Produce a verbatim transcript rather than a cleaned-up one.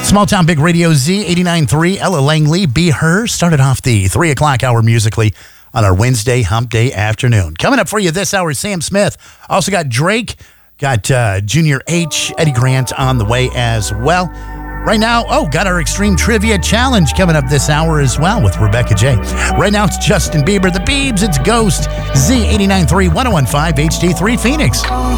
Small Town Big Radio Z eighty-nine point three. Ella Langley, Be Her, started off the three o'clock hour musically on our Wednesday hump day afternoon. Coming up for you this hour, Sam Smith. Also got Drake, got uh, Junior H, Eddie Grant on the way as well. Right now, oh, got our Extreme Trivia Challenge coming up this hour as well with Rebecca J. Right now, it's Justin Bieber, The Biebs, it's Ghost, Z eighty-nine point three, one oh one point five, H D three Phoenix.